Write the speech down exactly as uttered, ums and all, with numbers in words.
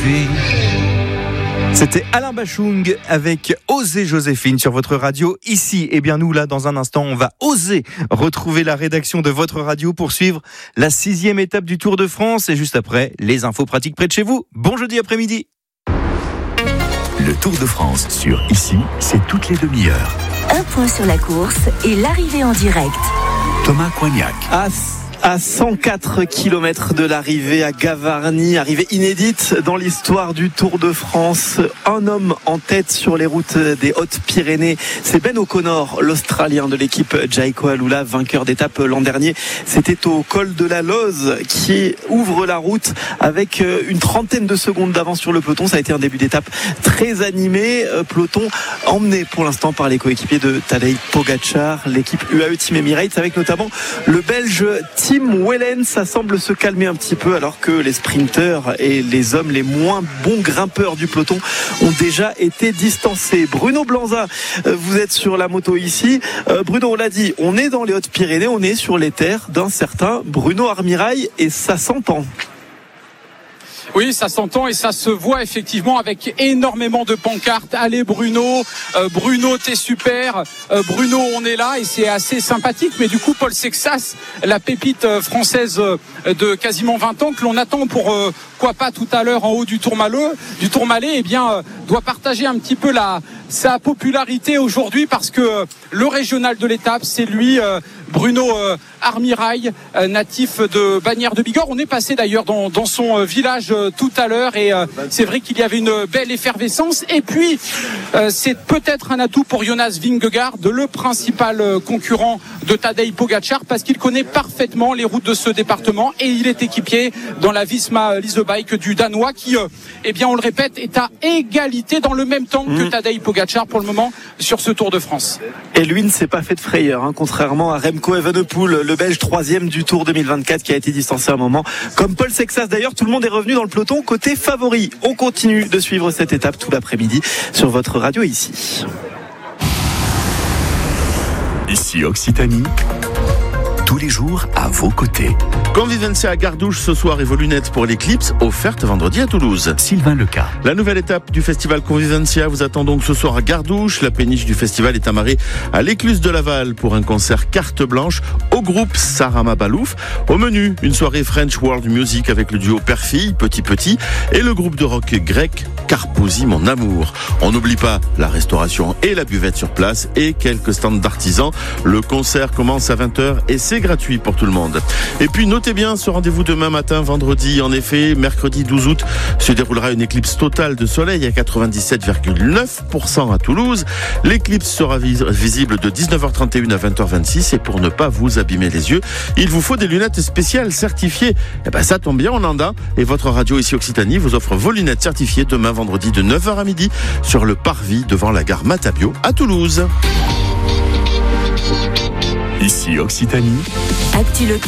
Joséphine. C'était Alain Bachung avec Oser Joséphine sur votre radio. Ici, eh bien nous là, dans un instant, on va oser retrouver la rédaction de votre radio pour suivre la sixième étape du Tour de France. Et juste après, les infos pratiques près de chez vous. Bon jeudi après-midi. Le Tour de France sur Ici, c'est toutes les demi-heures. Un point sur la course et l'arrivée en direct. Thomas Coignac. À, à cent quatre kilomètres de l'arrivée à Gavarnie, arrivée inédite dans l'histoire du Tour de France. Un homme en tête sur les routes des Hautes-Pyrénées. C'est Ben O'Connor, l'Australien de l'équipe Jayco Alula, vainqueur d'étape l'an dernier. C'était au col de la Loze qui ouvre la route avec une trentaine de secondes d'avance sur le peloton. Ça a été un début d'étape très animé. Peloton emmené pour l'instant par les coéquipiers de Tadej Pogačar, l'équipe U A E Team Emirates, avec notamment le Belge Tim Wellens. Ça semble se calmer un petit peu alors que les sprinteurs et les hommes les moins bons grimpeurs du peloton ont déjà été distancés. Bruno Blanza, vous êtes sur la moto ici. Bruno, on l'a dit, on est dans les Hautes-Pyrénées, on est sur les terres d'un certain Bruno Armirail et ça s'entend. Oui, ça s'entend et ça se voit effectivement avec énormément de pancartes. Allez Bruno, euh, Bruno t'es super, euh, Bruno on est là, et c'est assez sympathique. Mais du coup Paul Sexas, la pépite française de quasiment vingt ans que l'on attend pour euh, quoi pas tout à l'heure en haut du Tourmalet, du Tourmalet, eh bien euh, doit partager un petit peu la sa popularité aujourd'hui, parce que euh, le régional de l'étape, c'est lui, euh, Bruno euh, Armirail, euh, natif de Bagnères de Bigorre. On est passé d'ailleurs dans, dans son euh, village euh, tout à l'heure, et euh, c'est vrai qu'il y avait une belle effervescence. Et puis euh, c'est peut-être un atout pour Jonas Vingegaard, le principal euh, concurrent de Tadej Pogačar, parce qu'il connaît parfaitement les routes de ce département, et il est équipier dans la Visma Lease Bike du Danois, qui euh, eh bien on le répète est à égalité dans le même temps mmh. que Tadej Pogačar pour le moment sur ce Tour de France. Et lui ne s'est pas fait de frayeur, hein, contrairement à Remco Evenepoel, le Belge troisième du Tour deux mille vingt-quatre, qui a été distancé un moment. Comme Paul Sexas d'ailleurs, tout le monde est revenu dans le peloton côté favori. On continue de suivre cette étape tout l'après-midi sur votre radio ici. Ici Occitanie, tous les jours à vos côtés. Convivencia à Gardouche ce soir et vos lunettes pour l'éclipse offertes vendredi à Toulouse. Sylvain Leca. La nouvelle étape du festival Convivencia vous attend donc ce soir à Gardouche. La péniche du festival est amarrée à l'écluse de Laval pour un concert carte blanche au groupe Sarama Balouf. Au menu, une soirée French World Music avec le duo Père-Fille, Petit Petit, et le groupe de rock grec Carposi Mon Amour. On n'oublie pas la restauration et la buvette sur place et quelques stands d'artisans. Le concert commence à vingt heures et c'est gratuit pour tout le monde. Et puis notez bien ce rendez-vous demain matin, vendredi. En effet, mercredi douze août, se déroulera une éclipse totale de soleil à quatre-vingt-dix-sept virgule neuf pour cent à Toulouse. L'éclipse sera vis- visible de dix-neuf heures trente et une à vingt heures vingt-six, et pour ne pas vous abîmer les yeux, il vous faut des lunettes spéciales certifiées. Et ben ça tombe bien, on en a. Et votre radio ici Occitanie vous offre vos lunettes certifiées demain vendredi de neuf heures à midi sur le parvis devant la gare Matabio à Toulouse. Ici Occitanie. Actu